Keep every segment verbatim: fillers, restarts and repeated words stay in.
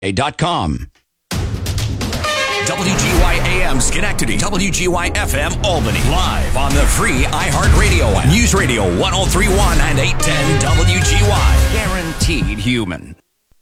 dot com. W G Y A M Schenectady, W G Y F M Albany, live on the free iHeartRadio app. News Radio one oh three point one and eight ten W G Y. Guaranteed human.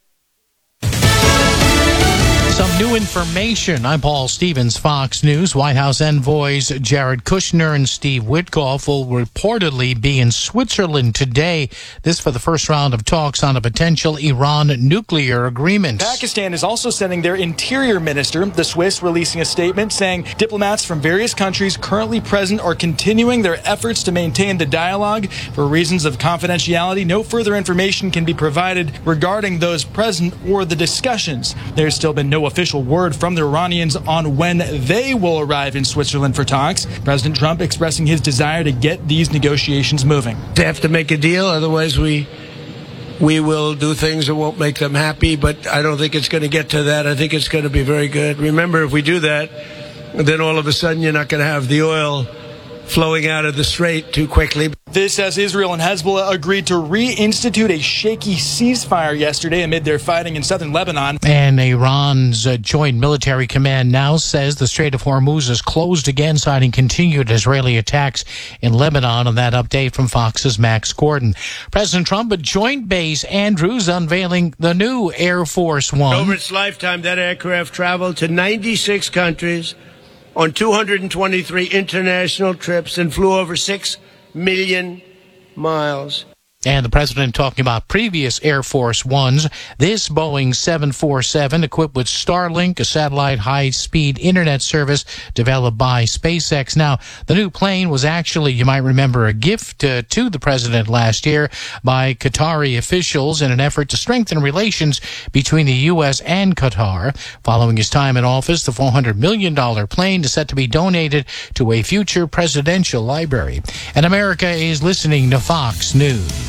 Some new information. I'm Paul Stevens, Fox News. White House envoys Jared Kushner and Steve Witkoff will reportedly be in Switzerland today. This for the first round of talks on a potential Iran nuclear agreement. Pakistan is also sending their interior minister, the Swiss, releasing a statement saying diplomats from various countries currently present are continuing their efforts to maintain the dialogue. For reasons of confidentiality, no further information can be provided regarding those present or the discussions. There's still been no official word from the Iranians on when they will arrive in Switzerland for talks. President Trump expressing his desire to get these negotiations moving. They have to make a deal, otherwise we we will do things that won't make them happy, but I don't think it's going to get to that. I think it's going to be very good. Remember, if we do that, then all of a sudden you're not going to have the oil flowing out of the strait too quickly. This as Israel and Hezbollah agreed to reinstitute a shaky ceasefire yesterday amid their fighting in southern Lebanon. And Iran's uh, Joint Military Command now says the Strait of Hormuz is closed again, citing continued Israeli attacks in Lebanon. On that update from Fox's Max Gordon. President Trump at Joint Base Andrews unveiling the new Air Force One. Over its lifetime, that aircraft traveled to ninety-six countries on two hundred twenty-three international trips and flew over six million miles. And the president talking about previous Air Force Ones. This Boeing seven forty-seven equipped with Starlink, a satellite high-speed internet service developed by SpaceX. Now, the new plane was actually, you might remember, a gift uh, to the president last year by Qatari officials in an effort to strengthen relations between the U S and Qatar. Following his time in office, the four hundred million dollars plane is set to be donated to a future presidential library. And America is listening to Fox News.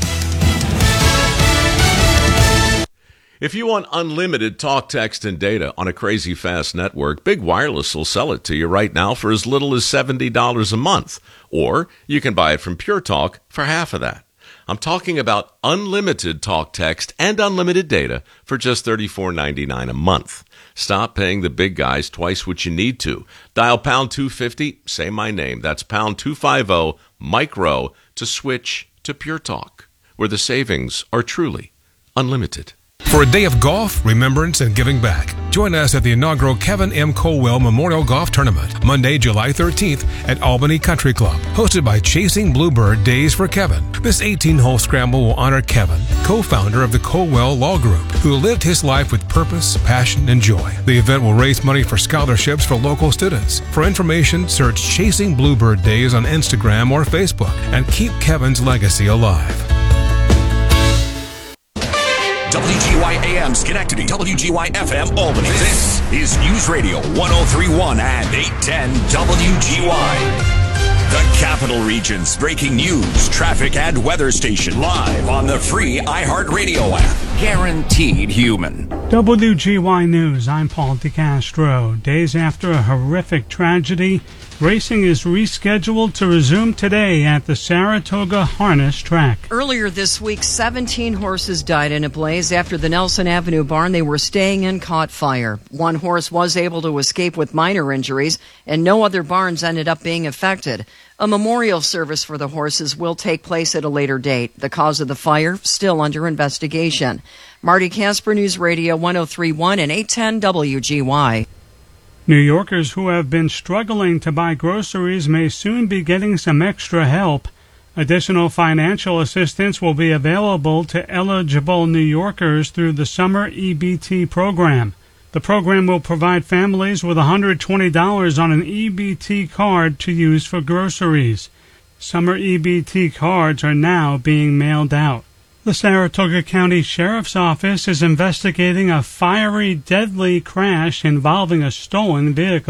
If you want unlimited talk, text, and data on a crazy fast network, Big Wireless will sell it to you right now for as little as seventy dollars a month. Or you can buy it from Pure Talk for half of that. I'm talking about unlimited talk, text, and unlimited data for just thirty-four ninety-nine a month. Stop paying the big guys twice what you need to. Dial pound two fifty, say my name. That's pound two fifty, micro, to switch to Pure Talk, where the savings are truly unlimited. For a day of golf, remembrance, and giving back, join us at the inaugural Kevin M. Colwell Memorial Golf Tournament, Monday, July thirteenth at Albany Country Club, hosted by Chasing Bluebird Days for Kevin. This eighteen-hole scramble will honor Kevin, co-founder of the Colwell Law Group, who lived his life with purpose, passion, and joy. The event will raise money for scholarships for local students. For information, search Chasing Bluebird Days on Instagram or Facebook and keep Kevin's legacy alive. W G Y A M Schenectady, W G Y F M Albany. This is News Radio one oh three point one and eight ten W G Y. The Capital Region's breaking news, traffic, and weather station live on the free iHeartRadio app. Guaranteed human. W G Y News, I'm Paul DeCastro. Days after a horrific tragedy, racing is rescheduled to resume today at the Saratoga Harness Track. Earlier this week, seventeen horses died in a blaze after the Nelson Avenue barn they were staying in caught fire. One horse was able to escape with minor injuries, and no other barns ended up being affected. A memorial service for the horses will take place at a later date. The cause of the fire still under investigation. Marty Casper, News Radio one oh three point one and eight ten W G Y. New Yorkers who have been struggling to buy groceries may soon be getting some extra help. Additional financial assistance will be available to eligible New Yorkers through the Summer E B T program. The program will provide families with one hundred twenty dollars on an E B T card to use for groceries. Summer E B T cards are now being mailed out. The Saratoga County Sheriff's Office is investigating a fiery, deadly crash involving a stolen vehicle.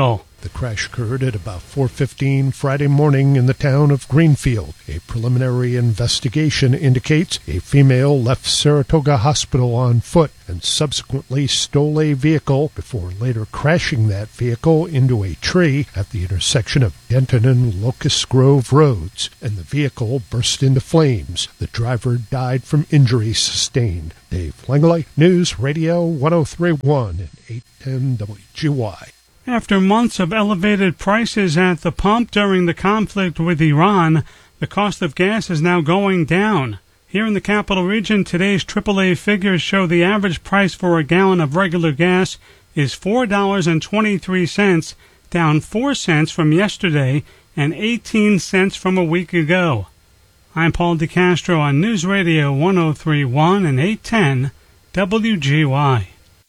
The crash occurred at about four fifteen Friday morning in the town of Greenfield. A preliminary investigation indicates a female left Saratoga Hospital on foot and subsequently stole a vehicle before later crashing that vehicle into a tree at the intersection of Denton and Locust Grove Roads, and the vehicle burst into flames. The driver died from injuries sustained. Dave Langley, News Radio one oh three point one and eight ten W G Y. After months of elevated prices at the pump during the conflict with Iran, the cost of gas is now going down. Here in the Capital Region, today's triple A figures show the average price for a gallon of regular gas is four dollars and twenty-three cents, down four cents from yesterday and eighteen cents from a week ago. I'm Paul DeCastro on News Radio one oh three point one and eight ten W G Y.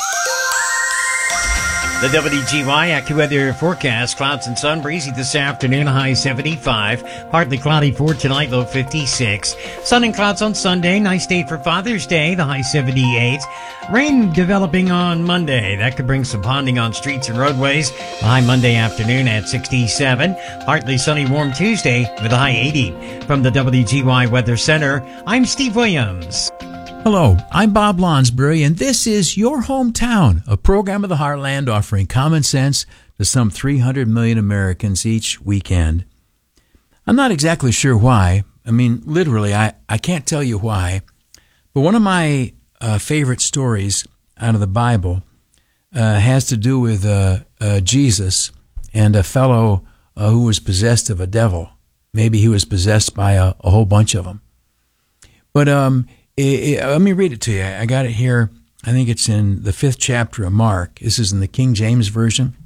The W G Y AccuWeather forecast: clouds and sun, breezy this afternoon, high seventy-five. Partly cloudy for tonight, low fifty-six. Sun and clouds on Sunday, nice day for Father's Day, the high seventy-eight. Rain developing on Monday. That could bring some ponding on streets and roadways. The high Monday afternoon at sixty-seven. Partly sunny, warm Tuesday with a high eighty. From the W G Y Weather Center, I'm Steve Williams. Hello, I'm Bob Lonsbury, and this is Your Hometown, a program of the Heartland offering common sense to some three hundred million Americans each weekend. I'm not exactly sure why. I mean, literally, I, I can't tell you why. But one of my uh, favorite stories out of the Bible uh, has to do with uh, uh, Jesus and a fellow uh, who was possessed of a devil. Maybe he was possessed by a, a whole bunch of them. But um. It, it, let me read it to you. I got it here. I think it's in the fifth chapter of Mark. This is in the King James Version,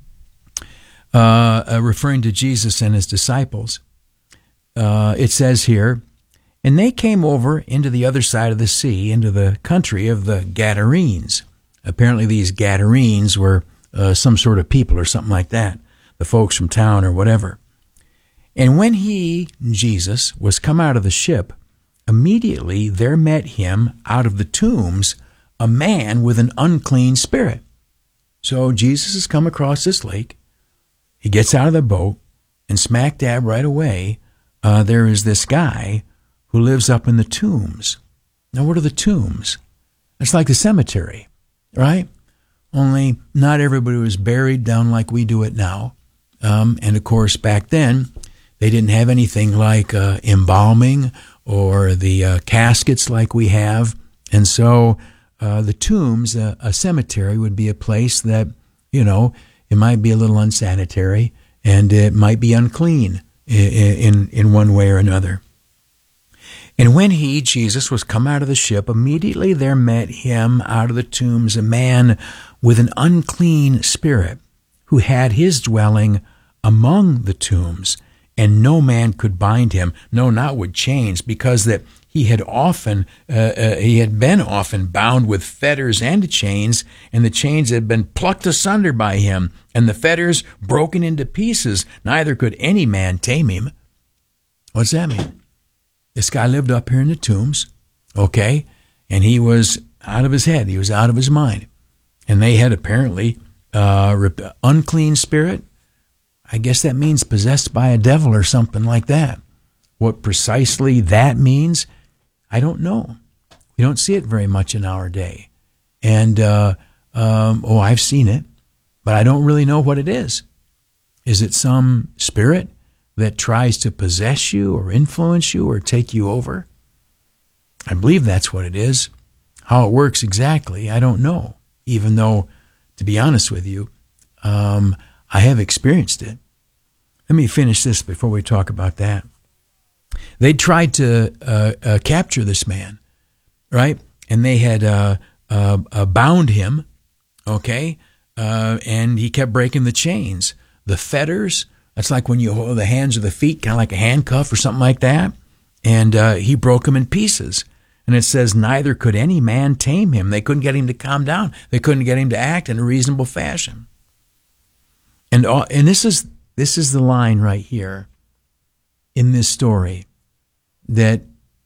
uh, uh, referring to Jesus and his disciples. Uh, it says here, "And they came over into the other side of the sea, into the country of the Gadarenes." Apparently these Gadarenes were uh, some sort of people or something like that, the folks from town or whatever. "And when he, Jesus, was come out of the ship, immediately there met him out of the tombs a man with an unclean spirit." So Jesus has come across this lake. He gets out of the boat, and smack dab right away, uh, there is this guy who lives up in the tombs. Now, what are the tombs? It's like the cemetery, right? Only not everybody was buried down like we do it now. Um, and, of course, back then, they didn't have anything like uh, embalming or the uh, caskets like we have. And so uh, the tombs, uh, a cemetery would be a place that, you know, it might be a little unsanitary and it might be unclean in, in, in one way or another. "And when he, Jesus, was come out of the ship, immediately there met him out of the tombs a man with an unclean spirit, who had his dwelling among the tombs. And no man could bind him, no, not with chains, because that he had often, uh, uh, he had been often bound with fetters and chains, and the chains had been plucked asunder by him, and the fetters broken into pieces. Neither could any man tame him." What's that mean? This guy lived up here in the tombs, okay, and he was out of his head. He was out of his mind. And they had apparently uh, unclean spirit. I guess that means possessed by a devil or something like that. What precisely that means, I don't know. We don't see it very much in our day. And, uh, um, oh, I've seen it, but I don't really know what it is. Is it some spirit that tries to possess you or influence you or take you over? I believe that's what it is. How it works exactly, I don't know, even though, to be honest with you, um, I have experienced it. Let me finish this before we talk about that. They tried to uh, uh, capture this man, right? And they had uh, uh, uh, bound him, okay? Uh, and he kept breaking the chains. The fetters, that's like when you hold the hands or the feet, kind of like a handcuff or something like that. And uh, he broke them in pieces. And it says, neither could any man tame him. They couldn't get him to calm down. They couldn't get him to act in a reasonable fashion. And all, and this is this is the line right here in this story that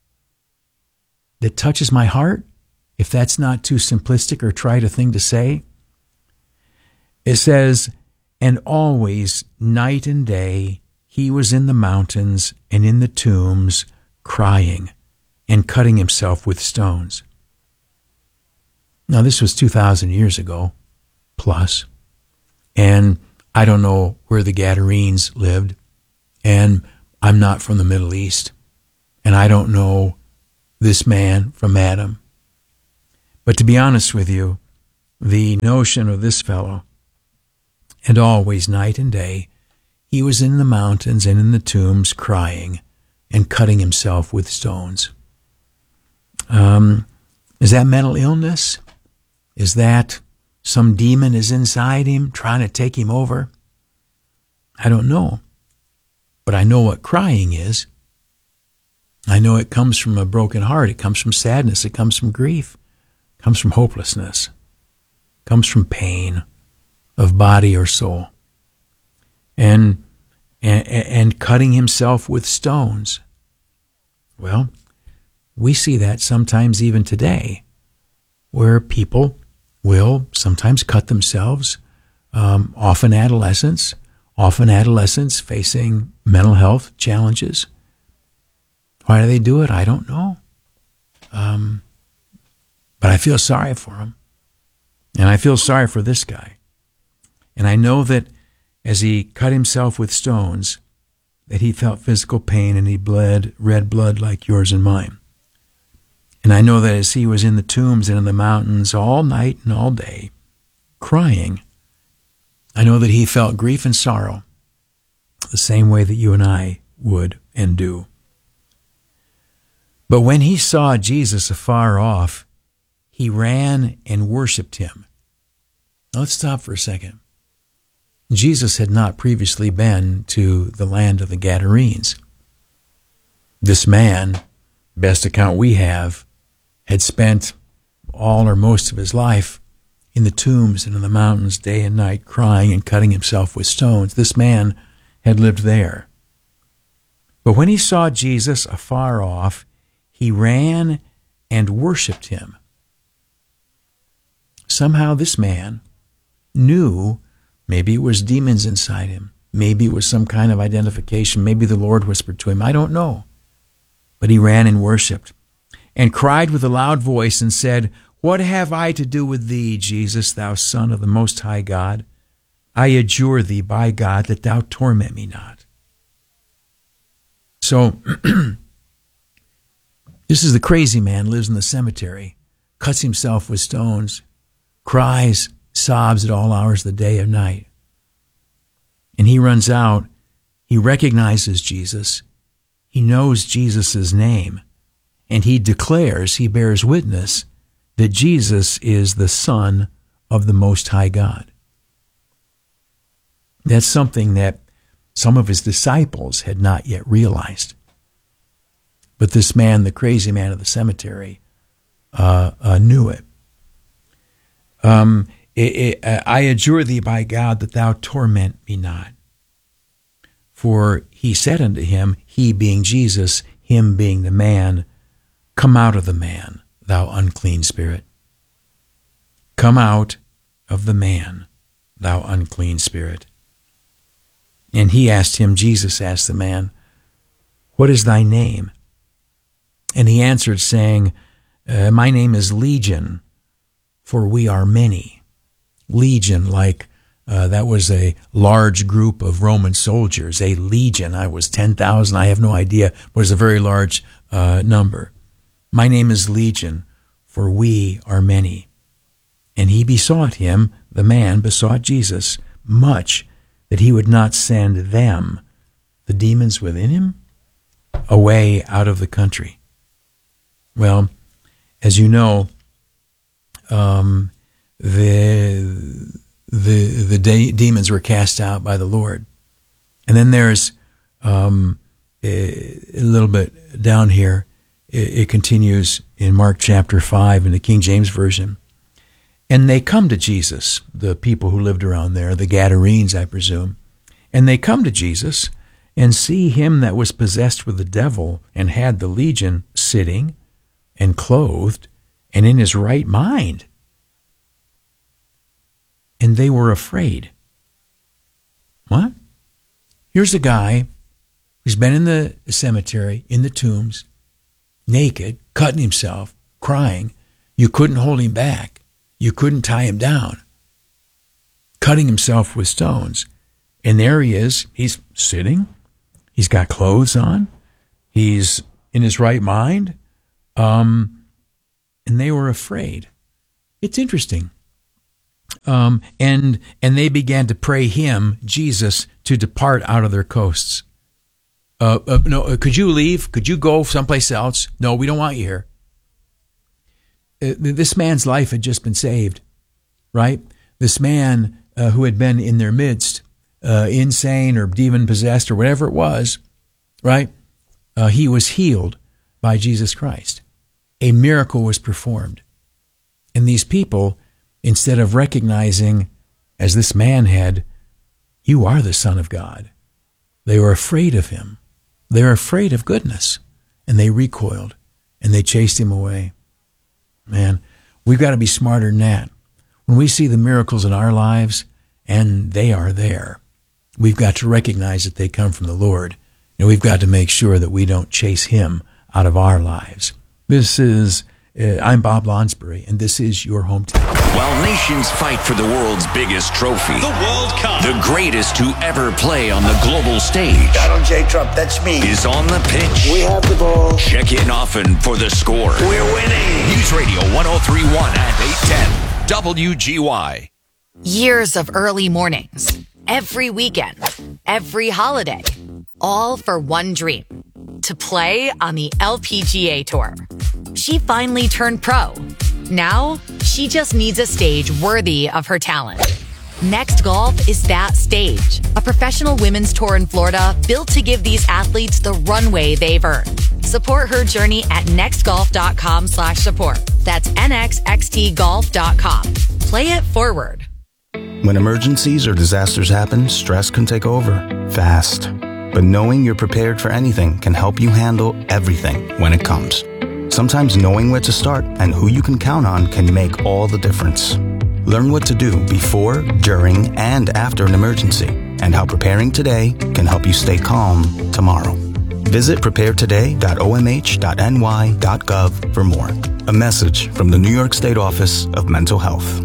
that touches my heart, if that's not too simplistic or trite a thing to say. It says, And always, night and day, he was in the mountains and in the tombs, crying and cutting himself with stones. Now, this was two thousand years ago, plus, and I don't know where the Gadarenes lived, and I'm not from the Middle East, and I don't know this man from Adam. But to be honest with you, the notion of this fellow, and always night and day, he was in the mountains and in the tombs crying and cutting himself with stones. Um, is that mental illness? Is that some demon is inside him trying to take him over? I don't know. But I know what crying is. I know it comes from a broken heart. It comes from sadness. It comes from grief. It comes from hopelessness. It comes from pain of body or soul. And, and, and cutting himself with stones. Well, we see that sometimes even today, where people will sometimes cut themselves, um, often adolescents, often adolescents facing mental health challenges. Why do they do it? I don't know. Um, but I feel sorry for them. And I feel sorry for this guy. And I know that as he cut himself with stones, that he felt physical pain and he bled red blood like yours and mine. And I know that as he was in the tombs and in the mountains all night and all day, crying, I know that he felt grief and sorrow the same way that you and I would and do. But when he saw Jesus afar off, he ran and worshipped him. Now let's stop for a second. Jesus had not previously been to the land of the Gadarenes. This man, best account we have, had spent all or most of his life in the tombs and in the mountains day and night, crying and cutting himself with stones. This man had lived there. But when he saw Jesus afar off, he ran and worshipped him. Somehow this man knew, maybe it was demons inside him, maybe it was some kind of identification, maybe the Lord whispered to him, I don't know. But he ran and worshipped and cried with a loud voice and said, What have I to do with thee, Jesus, thou Son of the Most High God? I adjure thee by God that thou torment me not. So, this is the crazy man, lives in the cemetery, cuts himself with stones, cries, sobs at all hours of the day and night. And he runs out. He recognizes Jesus. He knows Jesus' name. And he declares, he bears witness, that Jesus is the Son of the Most High God. That's something that some of his disciples had not yet realized. But this man, the crazy man of the cemetery, uh, uh, knew it. Um, it, it. I adjure thee by God that thou torment me not. For he said unto him, he being Jesus, him being the man, Come out of the man, thou unclean spirit. Come out of the man, thou unclean spirit. And he asked him, Jesus asked the man, What is thy name? And he answered, saying, uh, My name is Legion, for we are many. Legion, like uh, that was a large group of Roman soldiers. A legion, I was ten thousand, I have no idea, but it was a very large uh, number. My name is Legion, for we are many. And he besought him, the man besought Jesus, much that he would not send them, the demons within him, away out of the country. Well, as you know, um, the the the de- demons were cast out by the Lord. And then there's um, a, a little bit down here, it, it continues in Mark chapter five in the King James Version. And they come to Jesus, the people who lived around there, the Gadarenes, I presume. And they come to Jesus and see him that was possessed with the devil and had the legion sitting and clothed and in his right mind. And they were afraid. Here's a guy who's been in the cemetery, in the tombs, naked, cutting himself, crying. You couldn't hold him back. You couldn't tie him down. Cutting himself with stones. And there he is. He's sitting. He's got clothes on. He's in his right mind. Um, and they were afraid. It's interesting. Um, and and they began to pray him, Jesus, to depart out of their coasts. Uh, uh, no, could you leave? Could you go someplace else? No, we don't want you here. Uh, this man's life had just been saved, right? This man uh, who had been in their midst, uh, insane or demon-possessed or whatever it was, right? Uh, he was healed by Jesus Christ. A miracle was performed. And these people, instead of recognizing, as this man had, you are the Son of God, they were afraid of him. They were afraid of goodness. And they recoiled, and they chased him away. Man, we've got to be smarter than that. When we see the miracles in our lives, and they are there, we've got to recognize that they come from the Lord, and we've got to make sure that we don't chase him out of our lives. This is, uh, I'm Bob Lonsbury, and this is your hometown. While nations fight for the world's biggest trophy, the World Cup, the greatest to ever play on the global stage, Donald J. Trump, that's me, is on the pitch. We have the ball. Check in often for the score. We're winning. News Radio one oh three point one and eight ten W G Y. Years of early mornings, every weekend, every holiday, all for one dream, to play on the L P G A Tour. She finally turned pro. Now, she just needs a stage worthy of her talent. Next Golf is that stage, a professional women's tour in Florida built to give these athletes the runway they've earned. Support her journey at nextgolf.com slash support. That's nxxtgolf dot com. Play it forward. When emergencies or disasters happen, stress can take over fast. But knowing you're prepared for anything can help you handle everything when it comes. Sometimes knowing where to start and who you can count on can make all the difference. Learn what to do before, during, and after an emergency, and how preparing today can help you stay calm tomorrow. Visit prepare today dot o m h dot n y dot gov for more. A message from the New York State Office of Mental Health.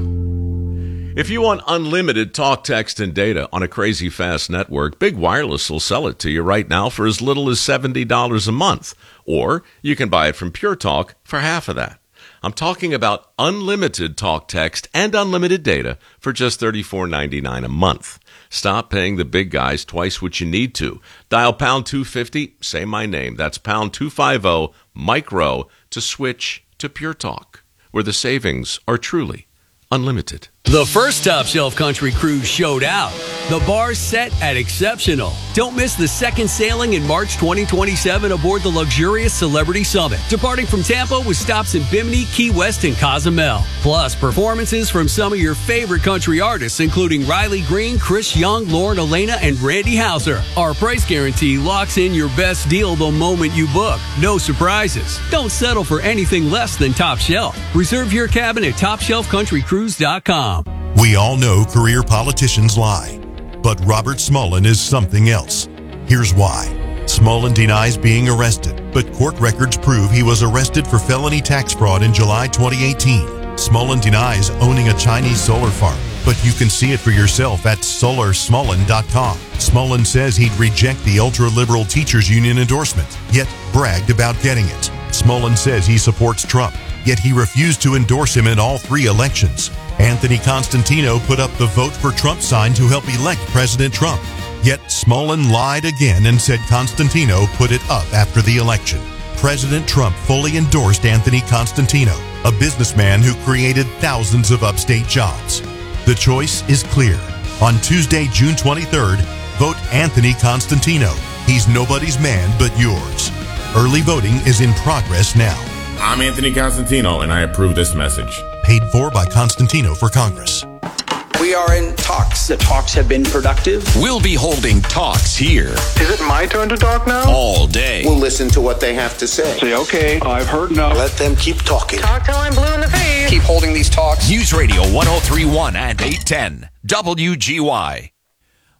If you want unlimited talk, text, and data on a crazy fast network, Big Wireless will sell it to you right now for as little as seventy dollars a month. Or you can buy it from Pure Talk for half of that. I'm talking about unlimited talk, text, and unlimited data for just thirty-four ninety-nine a month. Stop paying the big guys twice what you need to. Dial pound two fifty, say my name. That's pound two fifty, micro, to switch to Pure Talk, where the savings are truly unlimited. The first Top Shelf Country Cruise showed out. The bar's set at exceptional. Don't miss the second sailing in March twenty twenty-seven aboard the luxurious Celebrity Summit, departing from Tampa with stops in Bimini, Key West, and Cozumel. Plus, performances from some of your favorite country artists, including Riley Green, Chris Young, Lauren Elena, and Randy Houser. Our price guarantee locks in your best deal the moment you book. No surprises. Don't settle for anything less than Top Shelf. Reserve your cabin at top shelf country cruise dot com. We all know career politicians lie, but Robert Smullen is something else. Here's why. Smullen denies being arrested, but court records prove he was arrested for felony tax fraud in July twenty eighteen. Smullen denies owning a Chinese solar farm, but you can see it for yourself at solar smullen dot com. Smullen says he'd reject the ultra-liberal teachers union endorsement, yet bragged about getting it. Smullen says he supports Trump, yet he refused to endorse him in all three elections. Anthony Constantino put up the Vote for Trump sign to help elect President Trump. Yet Smullen lied again and said Constantino put it up after the election. President Trump fully endorsed Anthony Constantino, a businessman who created thousands of upstate jobs. The choice is clear. On Tuesday, June twenty-third, vote Anthony Constantino. He's nobody's man but yours. Early voting is in progress now. I'm Anthony Constantino, and I approve this message. Paid for by Constantino for Congress. We are in talks. The talks have been productive. We'll be holding talks here. Is it my turn to talk now? All day. We'll listen to what they have to say. Say, okay, I've heard enough. Let them keep talking. Talk till I'm blue in the face. Keep holding these talks. News Radio one oh three point one and eight ten W G Y.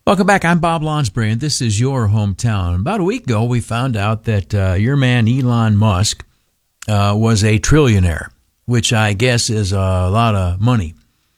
Welcome back. I'm Bob Lonsbury, and this is your hometown. About a week ago, we found out that uh, your man Elon Musk uh, was a trillionaire, which I guess is a lot of money.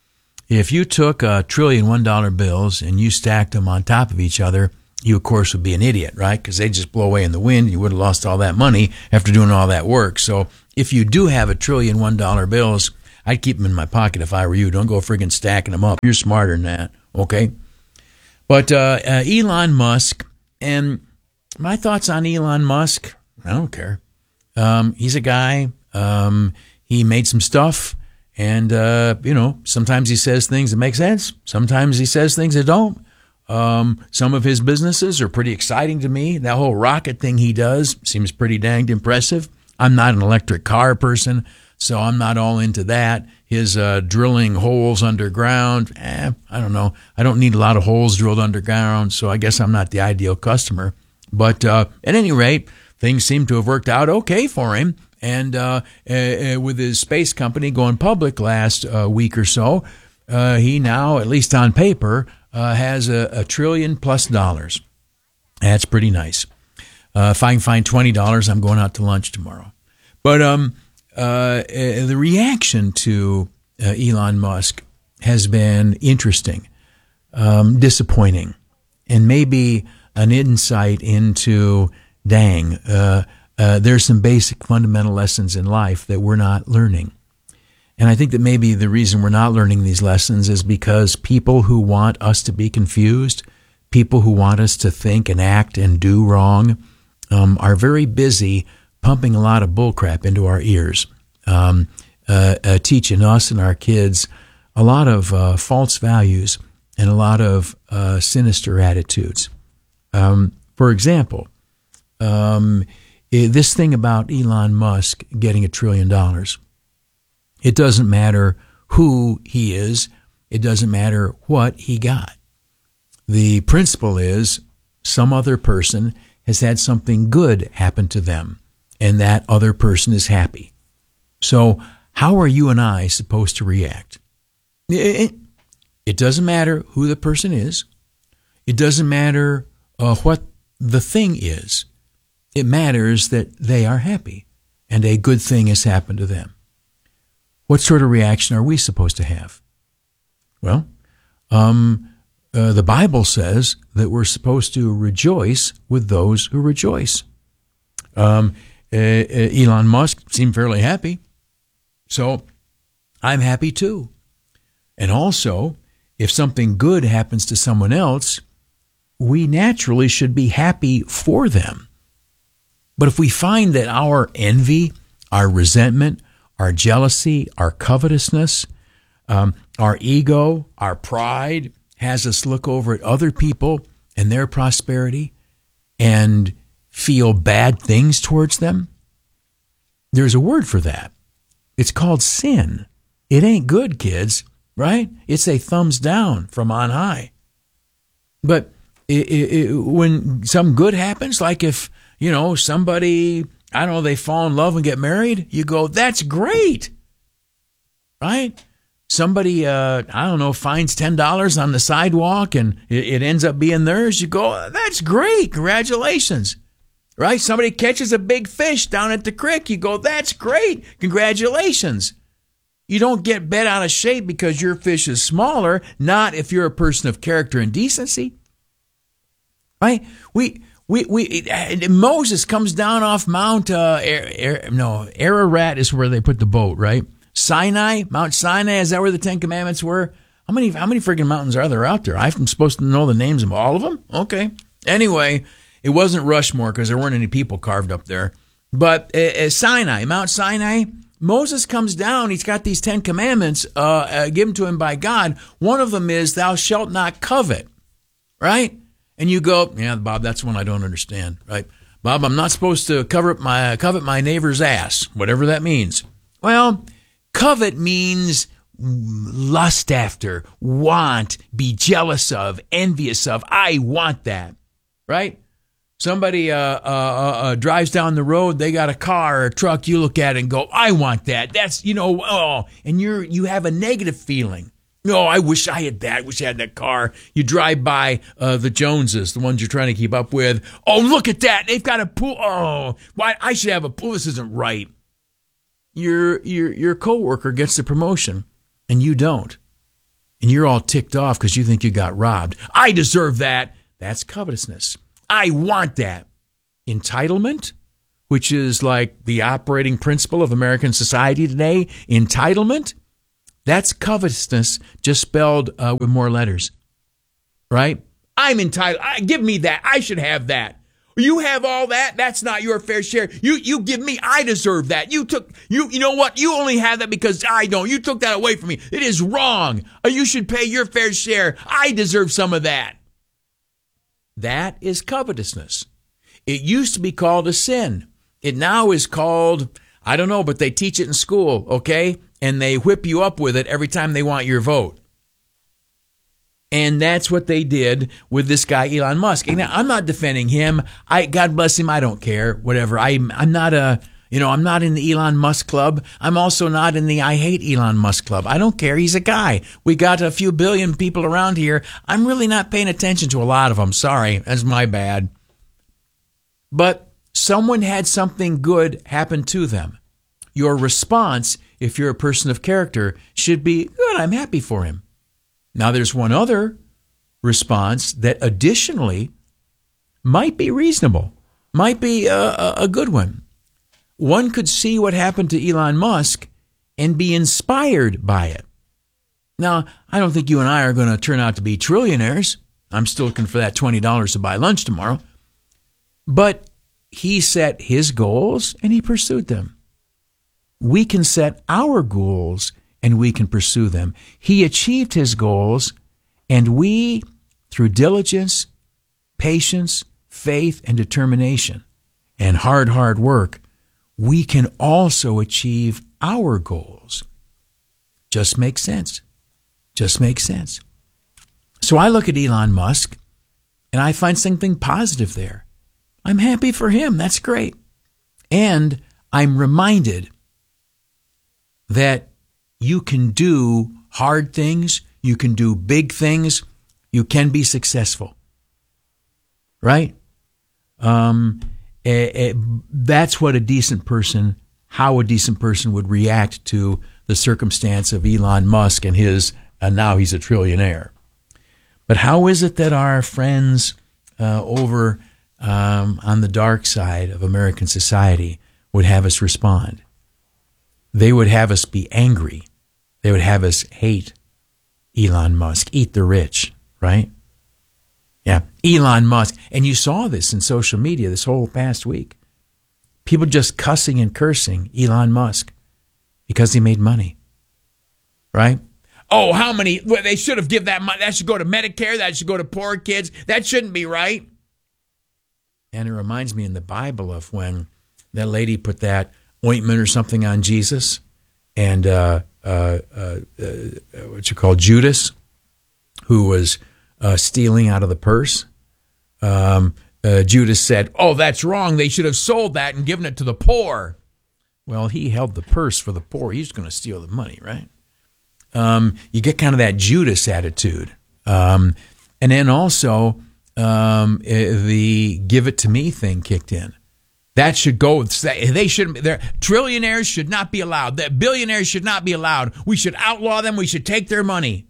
If you took a trillion one-dollar bills and you stacked them on top of each other, you, of course, would be an idiot, right? Because they just blow away in the wind. You would have lost all that money after doing all that work. So if you do have a trillion one-dollar bills, I'd keep them in my pocket if I were you. Don't go friggin' stacking them up. You're smarter than that, okay? But uh, uh, Elon Musk, and my thoughts on Elon Musk, I don't care. Um, he's a guy. Um, he made some stuff, and, uh, you know, sometimes he says things that make sense. Sometimes he says things that don't. Um, some of his businesses are pretty exciting to me. That whole rocket thing he does seems pretty danged impressive. I'm not an electric car person, so I'm not all into that. His uh, drilling holes underground, eh, I don't know. I don't need a lot of holes drilled underground, so I guess I'm not the ideal customer. But uh, at any rate, things seem to have worked out okay for him. And uh, uh, with his space company going public last uh, week or so, uh, he now, at least on paper, uh, has a, a trillion plus dollars. That's pretty nice. Uh, if I can find twenty dollars, I'm going out to lunch tomorrow. But um, uh, the reaction to uh, Elon Musk has been interesting, um, disappointing, and maybe an insight into, dang, uh, uh, there's some basic fundamental lessons in life that we're not learning. And I think that maybe the reason we're not learning these lessons is because people who want us to be confused, people who want us to think and act and do wrong, um, are very busy pumping a lot of bullcrap into our ears, um, uh, uh, teaching us and our kids a lot of uh, false values and a lot of uh, sinister attitudes. Um, for example, um, this thing about Elon Musk getting a trillion dollars, it doesn't matter who he is. It doesn't matter what he got. The principle is some other person has had something good happen to them, and that other person is happy. So how are you and I supposed to react? It, it doesn't matter who the person is. It doesn't matter uh, what the thing is. It matters that they are happy and a good thing has happened to them. What sort of reaction are we supposed to have? Well, um, uh, the Bible says that we're supposed to rejoice with those who rejoice. Um, uh, uh, Elon Musk seemed fairly happy, so I'm happy too. And also, if something good happens to someone else, we naturally should be happy for them. But if we find that our envy, our resentment, our jealousy, our covetousness, um, our ego, our pride has us look over at other people and their prosperity and feel bad things towards them, there's a word for that. It's called sin. It ain't good, kids, right? It's a thumbs down from on high. But it, it, it, when something good happens, like if, you know, somebody, I don't know, they fall in love and get married, you go, that's great, right? Somebody, uh, I don't know, finds ten dollars on the sidewalk and it, it ends up being theirs, you go, that's great, congratulations, right? Somebody catches a big fish down at the creek, you go, that's great, congratulations. You don't get bent out of shape because your fish is smaller, not if you're a person of character and decency, right? We... We we Moses comes down off Mount uh, Air, Air, no Ararat is where they put the boat, right? Sinai, Mount Sinai, is that where the Ten Commandments were? How many how many freaking mountains are there out there? I'm supposed to know the names of all of them. Okay. Anyway, it wasn't Rushmore because there weren't any people carved up there. But uh, uh, Sinai, Mount Sinai, Moses comes down. He's got these Ten Commandments uh, uh, given to him by God. One of them is, "Thou shalt not covet," right? And you go, yeah, Bob, that's one I don't understand, right? Bob, I'm not supposed to cover my covet my neighbor's ass, whatever that means. Well, covet means lust after, want, be jealous of, envious of. I want that, right? Somebody uh, uh, uh, drives down the road, they got a car or a truck, you look at it and go, I want that. That's, you know, oh, and you're you have a negative feeling. No, I wish I had that. I wish I had that car. You drive by uh, the Joneses, the ones you're trying to keep up with. Oh, look at that. They've got a pool. Oh, why I should have a pool. This isn't right. Your your your coworker gets the promotion and you don't. And you're all ticked off because you think you got robbed. I deserve that. That's covetousness. I want that. Entitlement, which is like the operating principle of American society today. Entitlement. That's covetousness, just spelled uh, with more letters, right? I'm entitled. I, give me that. I should have that. You have all that. That's not your fair share. You you give me. I deserve that. You took. You you know what? You only have that because I don't. You took that away from me. It is wrong. Uh, you should pay your fair share. I deserve some of that. That is covetousness. It used to be called a sin. It now is called, I don't know, but they teach it in school, okay? And they whip you up with it every time they want your vote. And that's what they did with this guy, Elon Musk. And I'm not defending him. I, God bless him. I don't care. Whatever. I'm, I'm not a, you know, I'm not in the Elon Musk club. I'm also not in the I hate Elon Musk club. I don't care. He's a guy. We got a few billion people around here. I'm really not paying attention to a lot of them. Sorry. That's my bad. But someone had something good happen to them. Your response, if you're a person of character, should be, good, I'm happy for him. Now, there's one other response that additionally might be reasonable, might be a, a good one. One could see what happened to Elon Musk and be inspired by it. Now, I don't think you and I are going to turn out to be trillionaires. I'm still looking for that twenty dollars to buy lunch tomorrow. But he set his goals and he pursued them. We can set our goals and we can pursue them. He achieved his goals, and we, through diligence, patience, faith, and determination, and hard, hard work, we can also achieve our goals. Just makes sense. Just makes sense. So I look at Elon Musk, and I find something positive there. I'm happy for him. That's great. And I'm reminded that you can do hard things. You can do big things. You can be successful. Right? Um, eh, eh, that's what a decent person, how a decent person would react to the circumstance of Elon Musk and his, and now he's a trillionaire. But how is it that our friends uh, over um, on the dark side of American society would have us respond? They would have us be angry. They would have us hate Elon Musk, eat the rich, right? Yeah, Elon Musk. And you saw this in social media this whole past week. People just cussing and cursing Elon Musk because he made money, right? Oh, how many? Well, they should have given that money. That should go to Medicare. That should go to poor kids. That shouldn't be right. And it reminds me in the Bible of when that lady put that ointment or something on Jesus, and uh, uh, uh, uh, what you call Judas, who was uh, stealing out of the purse. Um, uh, Judas said, "Oh, that's wrong. They should have sold that and given it to the poor." Well, he held the purse for the poor. He's going to steal the money, right? Um, you get kind of that Judas attitude, um, and then also um, the "give it to me" thing kicked in. That should go. They shouldn't be there. Trillionaires should not be allowed. The billionaires should not be allowed. We should outlaw them. We should take their money.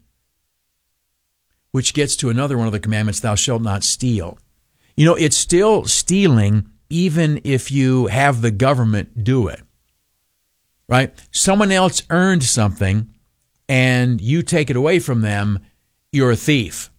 Which gets to another one of the commandments: "Thou shalt not steal." You know, it's still stealing, even if you have the government do it. Right? Someone else earned something, and you take it away from them. You're a thief.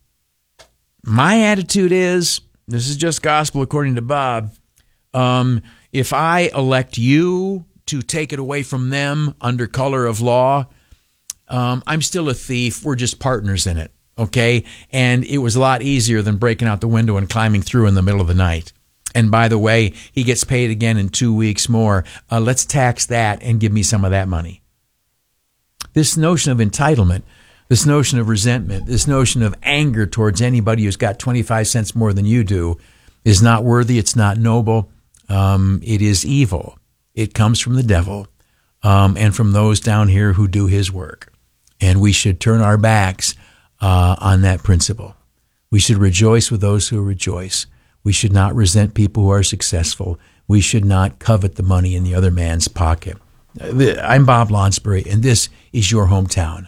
My attitude is, this is just gospel according to Bob. Um, if I elect you to take it away from them under color of law, um, I'm still a thief. We're just partners in it, okay? And it was a lot easier than breaking out the window and climbing through in the middle of the night. And by the way, he gets paid again in two weeks more. Uh, let's tax that and give me some of that money. This notion of entitlement, this notion of resentment, this notion of anger towards anybody who's got twenty-five cents more than you do is not worthy. It's not noble. Um, it is evil. It comes from the devil um, and from those down here who do his work. And we should turn our backs uh, on that principle. We should rejoice with those who rejoice. We should not resent people who are successful. We should not covet the money in the other man's pocket. I'm Bob Lonsbury, and this is your hometown.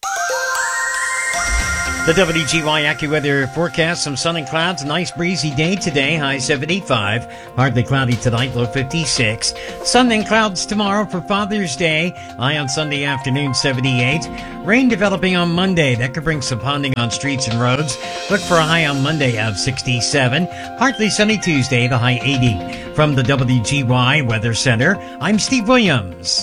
The W G Y AccuWeather forecast, some sun and clouds, a nice breezy day today, high seventy-five. Partly cloudy tonight, low fifty-six. Sun and clouds tomorrow for Father's Day, high on Sunday afternoon, seventy-eight. Rain developing on Monday, that could bring some ponding on streets and roads. Look for a high on Monday of sixty-seven. Partly sunny Tuesday, the high eighty. From the W G Y Weather Center, I'm Steve Williams.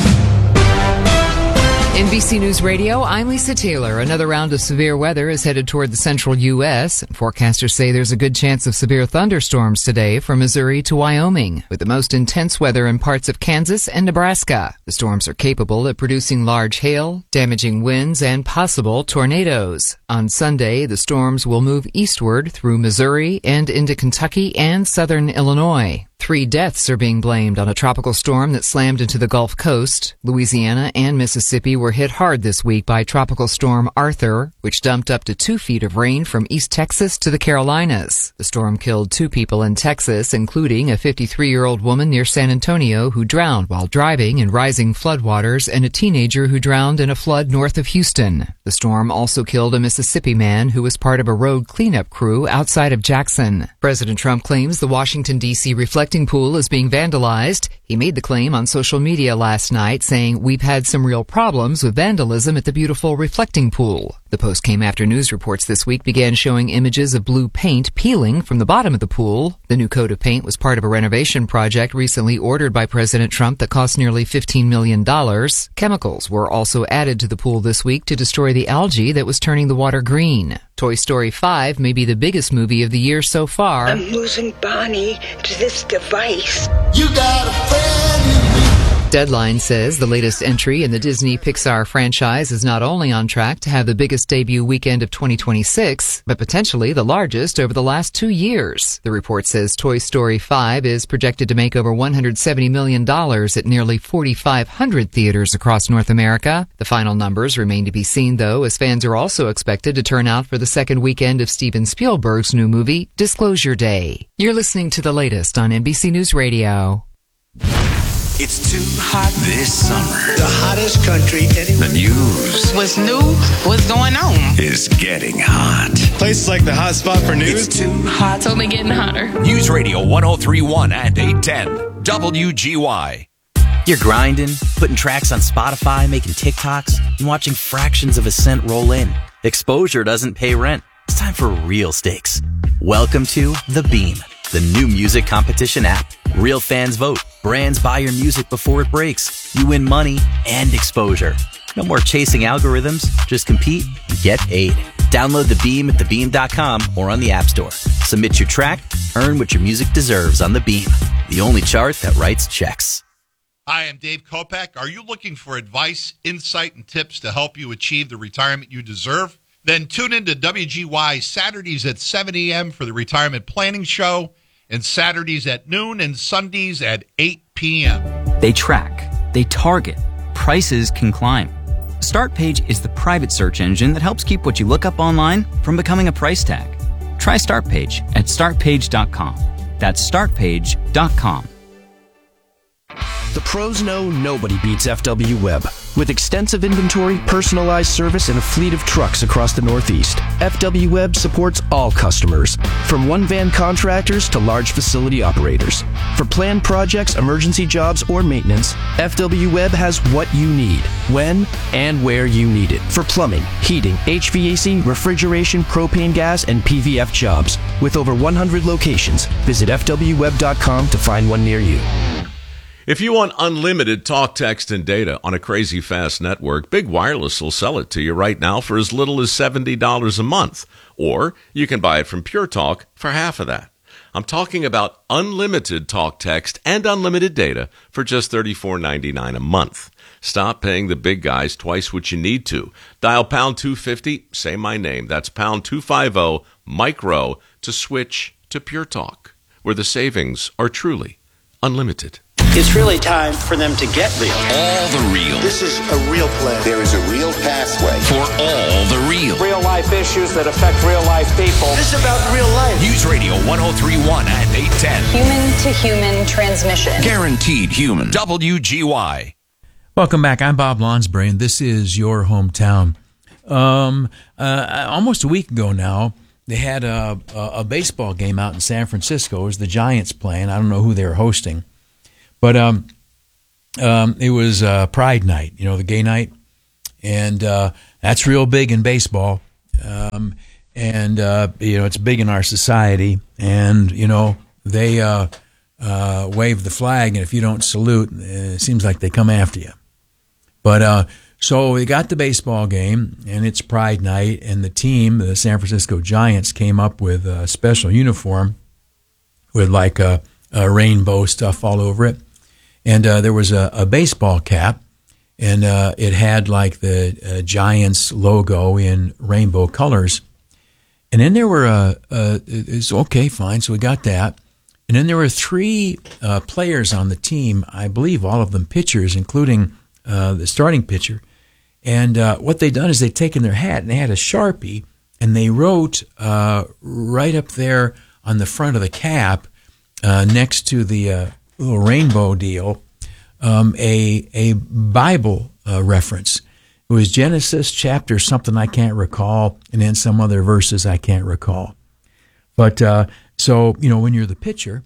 N B C News Radio, I'm Lisa Taylor. Another round of severe weather is headed toward the central U S Forecasters say there's a good chance of severe thunderstorms today from Missouri to Wyoming, with the most intense weather in parts of Kansas and Nebraska. The storms are capable of producing large hail, damaging winds, and possible tornadoes. On Sunday, the storms will move eastward through Missouri and into Kentucky and southern Illinois. Three deaths are being blamed on a tropical storm that slammed into the Gulf Coast. Louisiana and Mississippi were hit hard this week by Tropical Storm Arthur, which dumped up to two feet of rain from East Texas to the Carolinas. The storm killed two people in Texas, including a fifty-three-year-old woman near San Antonio who drowned while driving in rising floodwaters and a teenager who drowned in a flood north of Houston. The storm also killed a Mississippi man who was part of a road cleanup crew outside of Jackson. President Trump claims the Washington, D C reflecting pool is being vandalized. He made the claim on social media last night, saying, "We've had some real problems with vandalism at the beautiful reflecting pool." The post came after news reports this week began showing images of blue paint peeling from the bottom of the pool. The new coat of paint was part of a renovation project recently ordered by President Trump that cost nearly fifteen million dollars. Chemicals were also added to the pool this week to destroy the algae that was turning the water green. Toy Story five may be the biggest movie of the year so far. I'm losing Bonnie to this device. You got a friend in me. Deadline says the latest entry in the Disney Pixar franchise is not only on track to have the biggest debut weekend of twenty twenty-six, but potentially the largest over the last two years. The report says Toy Story five is projected to make over one hundred seventy million dollars at nearly forty-five hundred theaters across North America. The final numbers remain to be seen, though, as fans are also expected to turn out for the second weekend of Steven Spielberg's new movie, Disclosure Day. You're listening to the latest on N B C News Radio. It's too hot this summer. The hottest country anywhere. The news. What's new? What's going on? Is getting hot. Places like the hot spot for news. It's too hot. It's only getting hotter. News Radio one oh three point one and eight ten W G Y. You're grinding, putting tracks on Spotify, making TikToks, and watching fractions of a cent roll in. Exposure doesn't pay rent. It's time for real stakes. Welcome to The Beam, the new music competition app. Real fans vote. Brands buy your music before it breaks. You win money and exposure. No more chasing algorithms. Just compete and get paid. Download The Beam at the beam dot com or on the App Store. Submit your track. Earn what your music deserves on The Beam, the only chart that writes checks. Hi, I'm Dave Kopak. Are you looking for advice, insight, and tips to help you achieve the retirement you deserve? Then tune in to W G Y Saturdays at seven a.m. for the Retirement Planning Show, and Saturdays at noon and Sundays at eight p.m. They track, they target, prices can climb. StartPage is the private search engine that helps keep what you look up online from becoming a price tag. Try StartPage at start page dot com. That's start page dot com. The pros know nobody beats F W Web. With extensive inventory, personalized service, and a fleet of trucks across the Northeast, F W Web supports all customers, from one-van contractors to large facility operators. For planned projects, emergency jobs, or maintenance, F W Web has what you need, when and where you need it. For plumbing, heating, H V A C, refrigeration, propane gas, and P V F jobs. With over one hundred locations, visit F W web dot com to find one near you. If you want unlimited talk, text, and data on a crazy fast network, Big Wireless will sell it to you right now for as little as seventy dollars a month. Or you can buy it from Pure Talk for half of that. I'm talking about unlimited talk, text, and unlimited data for just thirty-four ninety-nine a month. Stop paying the big guys twice what you need to. Dial pound two fifty, say my name. That's pound two fifty, micro, to switch to Pure Talk, where the savings are truly unlimited. It's really time for them to get real. All the real. This is a real plan. There is a real pathway. For all the real. Real life issues that affect real life people. This is about real life. News Radio one oh three point one and eight ten. Human to human transmission. Guaranteed human. W G Y. Welcome back. I'm Bob Lonsbury, and this is your hometown. Um, uh, almost a week ago now, they had a, a, a baseball game out in San Francisco. It was the Giants playing. I don't know who they were hosting. But um, um, it was uh, Pride Night, you know, the gay night. And uh, that's real big in baseball. Um, and, uh, you know, it's big in our society. And, you know, they uh, uh, wave the flag, and if you don't salute, it seems like they come after you. But uh, so we got the baseball game, and it's Pride Night, and the team, the San Francisco Giants, came up with a special uniform with like a, a rainbow stuff all over it. And uh, there was a, a baseball cap, and uh, it had like the uh, Giants logo in rainbow colors. And then there were, uh, uh, it's okay, fine, so we got that. And then there were three uh, players on the team, I believe all of them pitchers, including uh, the starting pitcher. And uh, what they'd done is they'd taken their hat, and they had a Sharpie, and they wrote uh, right up there on the front of the cap uh, next to the uh, little rainbow deal, um, a a Bible uh, reference. It was Genesis chapter something I can't recall, and then some other verses I can't recall. But uh, so, you know, when you're the pitcher,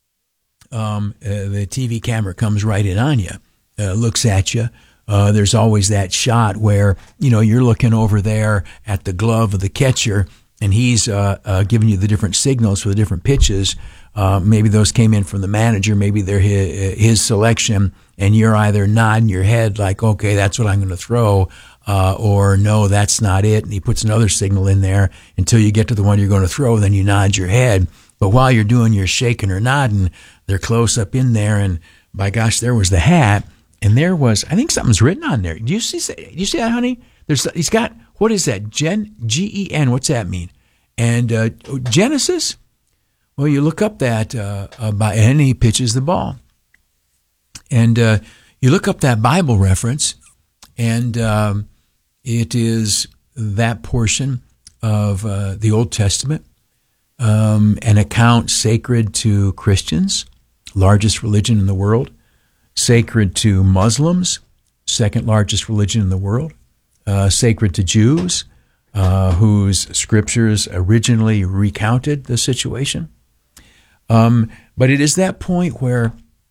um, uh, the T V camera comes right in on you, uh, looks at you. Uh, there's always that shot where, you know, you're looking over there at the glove of the catcher, and he's uh, uh, giving you the different signals for the different pitches. Uh, maybe those came in from the manager. Maybe they're his, his selection, and you're either nodding your head like, okay, that's what I'm going to throw, uh, or no, that's not it. And he puts another signal in there until you get to the one you're going to throw. Then you nod your head. But while you're doing your shaking or nodding, they're close up in there, and by gosh, there was the hat, and there was, I think something's written on there. Do you see? Do you see that, honey? There's, he's got, what is that? Gen, G E N. What's that mean? And uh, Genesis. Well, you look up that, uh, uh, by, and he pitches the ball. And uh, you look up that Bible reference, and um, it is that portion of uh, the Old Testament, um, an account sacred to Christians, largest religion in the world, sacred to Muslims, second largest religion in the world, uh, sacred to Jews, uh, whose scriptures originally recounted the situation. Um, but it is that point where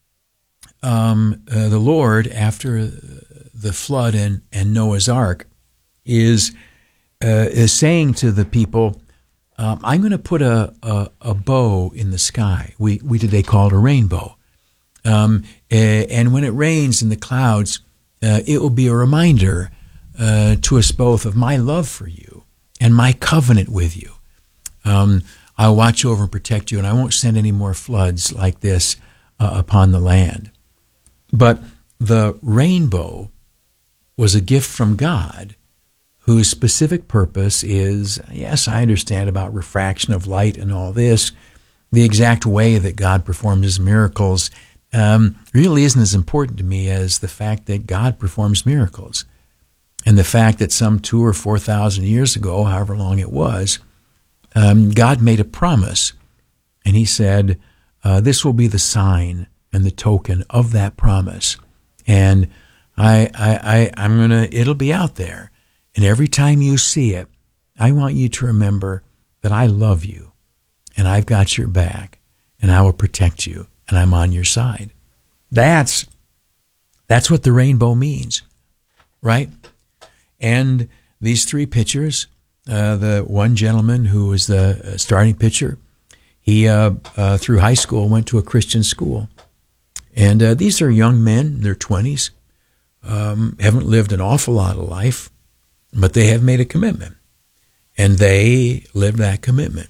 um, uh, the Lord, after the flood and, and Noah's Ark, is uh, is saying to the people, um, I'm going to put a, a, a bow in the sky. We, we today call it a rainbow. Um, and when it rains in the clouds, uh, it will be a reminder uh, to us both of my love for you and my covenant with you. Um I'll watch over and protect you, and I won't send any more floods like this uh, upon the land. But the rainbow was a gift from God, whose specific purpose is, yes, I understand about refraction of light and all this. The exact way that God performs his miracles um, really isn't as important to me as the fact that God performs miracles. And the fact that some two or four thousand years ago, however long it was, Um, God made a promise, and he said, uh, this will be the sign and the token of that promise. And I, I, I, I'm going to, it'll be out there. And every time you see it, I want you to remember that I love you, and I've got your back, and I will protect you, and I'm on your side. That's, that's what the rainbow means, right? And these three pictures, Uh, the one gentleman who was the starting pitcher, he, uh, uh, through high school, went to a Christian school. And uh, these are young men in their twenties, um, haven't lived an awful lot of life, but they have made a commitment. And they live that commitment.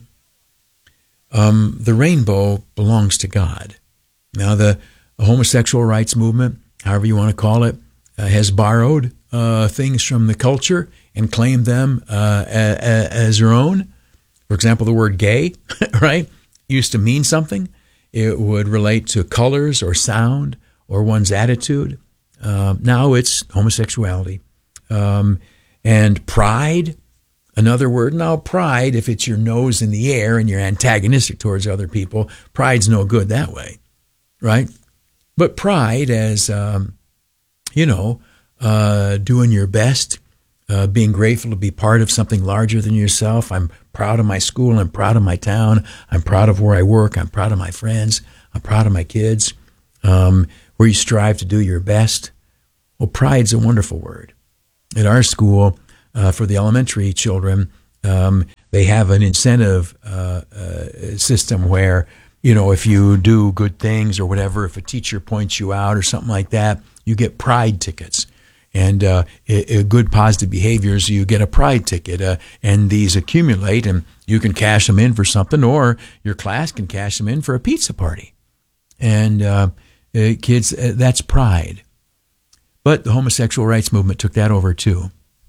Um, the rainbow belongs to God. Now, the, the homosexual rights movement, however you want to call it, uh, has borrowed uh, things from the culture and claimed them uh, a, a, as their own. For example, the word gay, right, used to mean something. It would relate to colors or sound or one's attitude. Uh, now it's homosexuality. Um, and pride, another word. Now pride, if it's your nose in the air and you're antagonistic towards other people, pride's no good that way, right? But pride as, um, you know, uh, doing your best, uh, being grateful to be part of something larger than yourself. I'm proud of my school. I'm proud of my town. I'm proud of where I work. I'm proud of my friends. I'm proud of my kids. Um, where you strive to do your best. Well, pride's a wonderful word. At our school, uh, for the elementary children, um, they have an incentive uh, uh, system where, you know, if you do good things or whatever, if a teacher points you out or something like that, you get pride tickets. And uh, a, a good positive behaviors, you get a pride ticket. Uh, and these accumulate, and you can cash them in for something, or your class can cash them in for a pizza party. And uh, uh, kids, uh, that's pride. But the homosexual rights movement took that over too.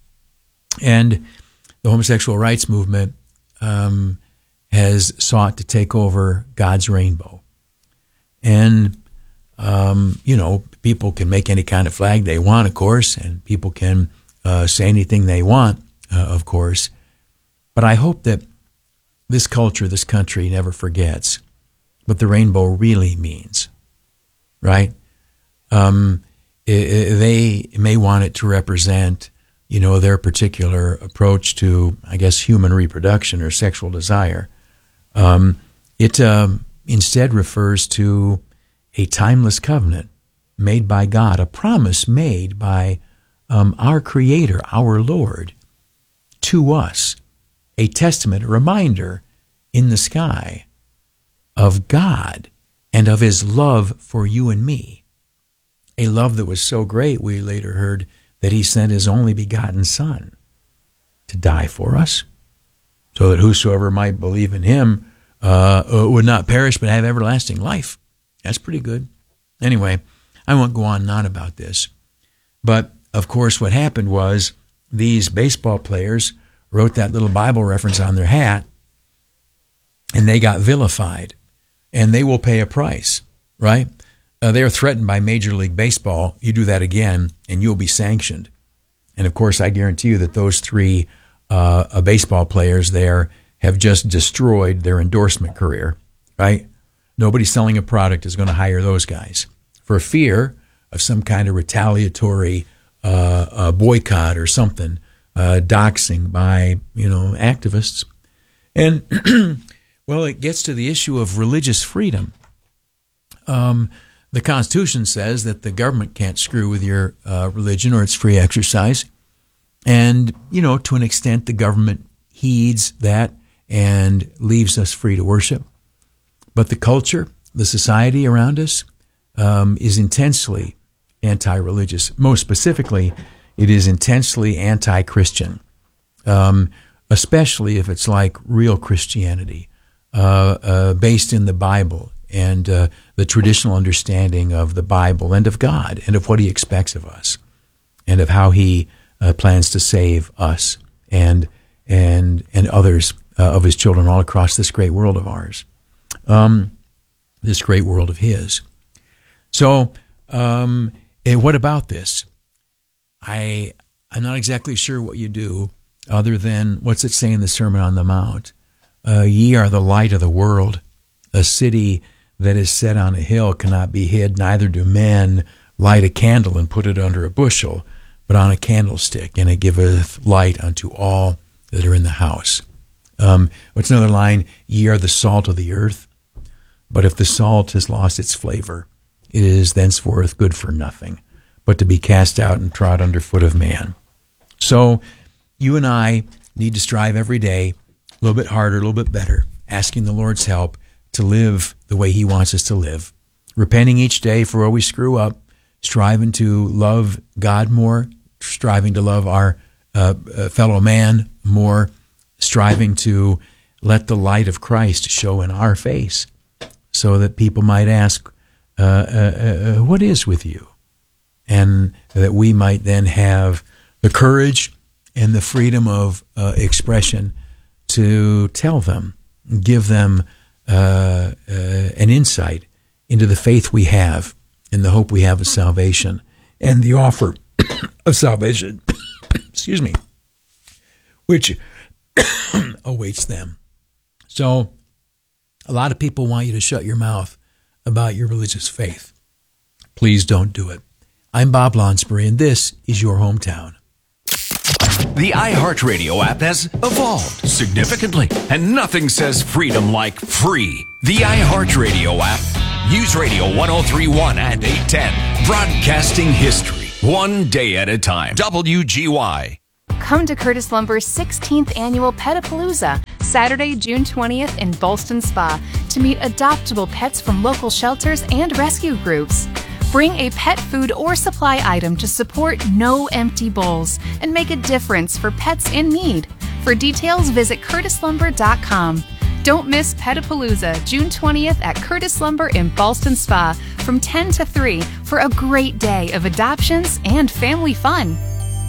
And the homosexual rights movement um, has sought to take over God's rainbow. And, um, you know, people can make any kind of flag they want, of course, and people can uh, say anything they want, uh, of course. But I hope that this culture, this country never forgets what the rainbow really means, right? Um, it, it, they may want it to represent, you know, their particular approach to, I guess, human reproduction or sexual desire. Um, it um, instead refers to a timeless covenant made by God, a promise made by um, our Creator, our Lord, to us, a testament, a reminder in the sky of God and of His love for you and me. A love that was so great, we later heard, that He sent His only begotten Son to die for us, so that whosoever might believe in Him uh, would not perish but have everlasting life. That's pretty good. Anyway, I won't go on and on about this. But, of course, what happened was these baseball players wrote that little Bible reference on their hat, and they got vilified. And they will pay a price, right? Uh, they are threatened by Major League Baseball. You do that again, and you'll be sanctioned. And, of course, I guarantee you that those three uh, baseball players there have just destroyed their endorsement career, right? Nobody selling a product is going to hire those guys for fear of some kind of retaliatory uh, uh, boycott or something, uh, doxing by, you know, activists. And, well, it gets to the issue of religious freedom. Um, the Constitution says that the government can't screw with your uh, religion or its free exercise. And, you know, to an extent, the government heeds that and leaves us free to worship. But the culture, the society around us, um, is intensely anti-religious. Most specifically, it is intensely anti-Christian, um, especially if it's like real Christianity, uh, uh, based in the Bible and uh, the traditional understanding of the Bible and of God and of what He expects of us and of how He uh, plans to save us and and and others uh, of His children all across this great world of ours, um, this great world of His. So, um, and what about this? I I'm not exactly sure what you do, other than what's it say in the Sermon on the Mount? Uh, ye are the light of the world. A city that is set on a hill cannot be hid, neither do men light a candle and put it under a bushel, but on a candlestick, and it giveth light unto all that are in the house. Um, what's another line? Ye are the salt of the earth, but if the salt has lost its flavor, it is thenceforth good for nothing, but to be cast out and trod under foot of man. So you and I need to strive every day, a little bit harder, a little bit better, asking the Lord's help to live the way He wants us to live, repenting each day for where we screw up, striving to love God more, striving to love our uh, uh, fellow man more, striving to let the light of Christ show in our face so that people might ask, uh, uh, uh, what is with you? And that we might then have the courage and the freedom of uh, expression to tell them, give them uh, uh, an insight into the faith we have and the hope we have of salvation and the offer of salvation, excuse me, which awaits them. So a lot of people want you to shut your mouth about your religious faith. Please don't do it. I'm Bob Lonsbury, and this is your hometown. The iHeartRadio app has evolved significantly, and nothing says freedom like free. The iHeartRadio app. News Radio one oh three point one and eight ten. Broadcasting history, one day at a time. W G Y. Come to Curtis Lumber's sixteenth annual Petapalooza, Saturday, June twentieth in Ballston Spa, to meet adoptable pets from local shelters and rescue groups. Bring a pet food or supply item to support No Empty Bowls and make a difference for pets in need. For details, visit curtis lumber dot com. Don't miss Petapalooza, June twentieth at Curtis Lumber in Ballston Spa from ten to three for a great day of adoptions and family fun.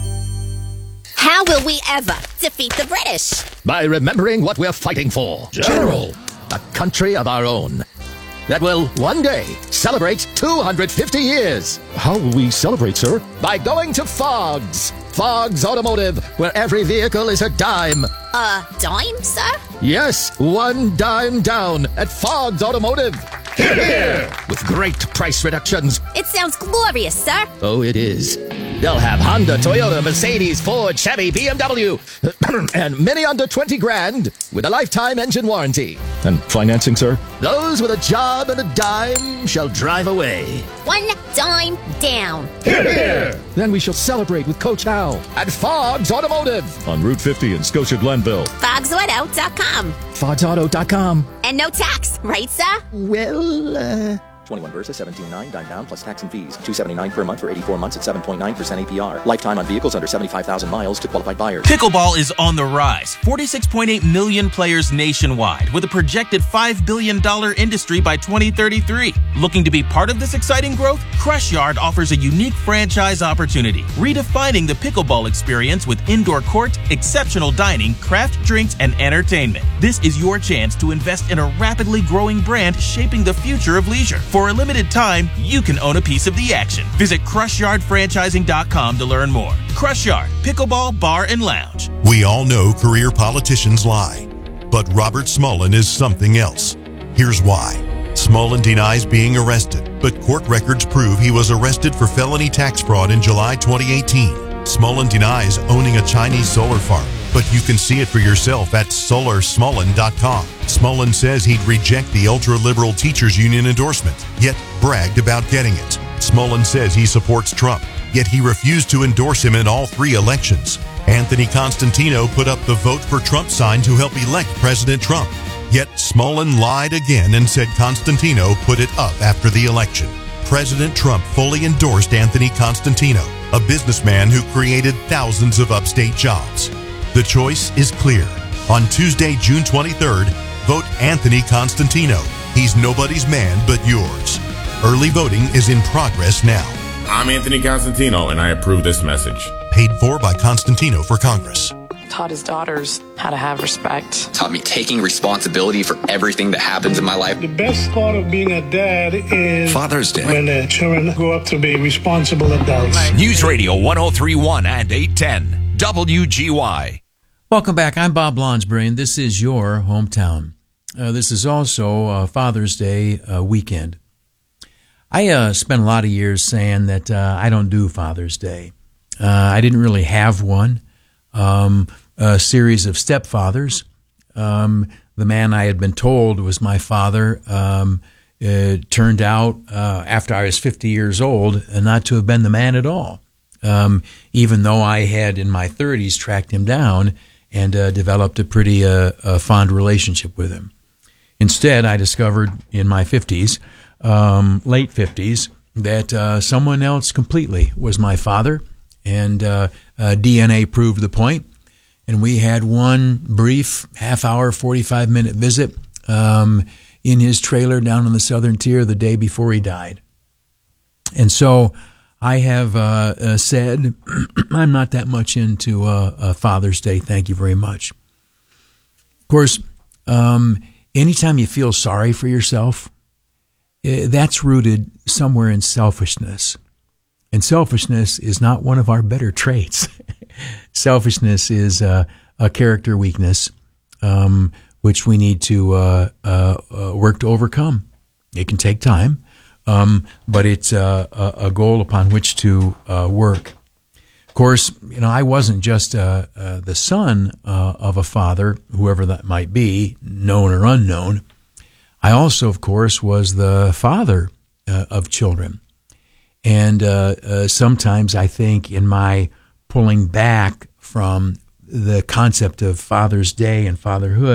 How will we ever defeat the British? By remembering what we're fighting for. General, a country of our own that will one day celebrate two hundred fifty years. How will we celebrate, sir? By going to Fogg's. Fogg's Automotive, where every vehicle is a dime. A dime, sir? Yes, one dime down at Fogg's Automotive. Hear, hear! With great price reductions. It sounds glorious, sir. Oh, it is. They'll have Honda, Toyota, Mercedes, Ford, Chevy, B M W, and many under twenty grand with a lifetime engine warranty. And financing, sir? Those with a job and a dime shall drive away. One dime down. Hear, hear! Then we shall celebrate with Coach Hal at Fogg's Automotive on Route fifty in Scotia Glenville. Fogs Auto dot com. Fogs Auto dot com. And no tax, right, sir? Well, uh... twenty-one Versa, seventeen nine, dime down, plus tax and fees. two seventy-nine per month for eighty-four months at seven point nine percent A P R. Lifetime on vehicles under seventy-five thousand miles to qualified buyers. Pickleball is on the rise. forty-six point eight million players nationwide, with a projected five billion dollars industry by twenty thirty-three. Looking to be part of this exciting growth? Crush Yard offers a unique franchise opportunity, redefining the pickleball experience with indoor court, exceptional dining, craft drinks, and entertainment. This is your chance to invest in a rapidly growing brand shaping the future of leisure. For a limited time, you can own a piece of the action. Visit crush yard franchising dot com to learn more. Crush Yard, Pickleball Bar and Lounge. We all know career politicians lie, but Robert Smullen is something else. Here's why. Smullen denies being arrested, but court records prove he was arrested for felony tax fraud in July twenty eighteen. Smullen denies owning a Chinese solar farm, but you can see it for yourself at solar smullen dot com. Smullen says he'd reject the ultra-liberal teachers union endorsement, yet bragged about getting it. Smullen says he supports Trump, yet he refused to endorse him in all three elections. Anthony Constantino put up the Vote for Trump sign to help elect President Trump, yet Smullen lied again and said Constantino put it up after the election. President Trump fully endorsed Anthony Constantino, a businessman who created thousands of upstate jobs. The choice is clear. On Tuesday, June twenty-third, vote Anthony Constantino. He's nobody's man but yours. Early voting is in progress now. I'm Anthony Constantino, and I approve this message. Paid for by Constantino for Congress. Taught his daughters how to have respect. Taught me taking responsibility for everything that happens in my life. The best part of being a dad is Father's Day, when the children grow up to be responsible adults. News Radio one oh three point one and eight ten W G Y. Welcome back. I'm Bob Lonsbury, and this is your hometown. Uh, this is also uh, Father's Day uh, weekend. I uh, spent a lot of years saying that uh, I don't do Father's Day. Uh, I didn't really have one. Um, a series of stepfathers. Um, the man I had been told was my father um, it turned out, uh, after I was fifty years old, uh, not to have been the man at all, um, even though I had, in my thirties, tracked him down and uh, developed a pretty uh, uh, fond relationship with him. Instead, I discovered in my fifties, um, late fifties, that uh, someone else completely was my father, and uh, uh, D N A proved the point. And we had one brief half-hour, forty-five-minute visit um, in his trailer down on the southern tier the day before he died. And so I have uh, uh, said I'm not that much into uh, uh, Father's Day. Thank you very much. Of course, um, anytime you feel sorry for yourself, that's rooted somewhere in selfishness. And selfishness is not one of our better traits. Selfishness is uh, a character weakness, um, which we need to uh, uh, uh, work to overcome. It can take time, um, but it's uh, a, a goal upon which to uh, work. Of course, you know, I wasn't just uh, uh, the son uh, of a father, whoever that might be, known or unknown. I also, of course, was the father uh, of children. And uh, uh, sometimes I think in my pulling back from the concept of Father's Day and fatherhood,